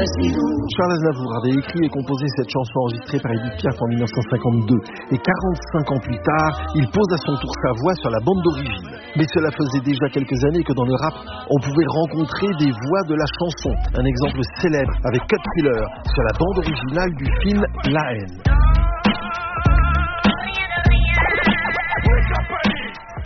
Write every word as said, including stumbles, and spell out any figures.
Charles Aznavour avait écrit et composé cette chanson enregistrée par Edith Piaf en dix-neuf cent cinquante-deux. Et quarante-cinq ans plus tard, il pose à son tour sa voix sur la bande d'origine. Mais cela faisait déjà quelques années que dans le rap, on pouvait rencontrer des voix de la chanson. Un exemple célèbre avec Cut Killer sur la bande originale du film La Haine.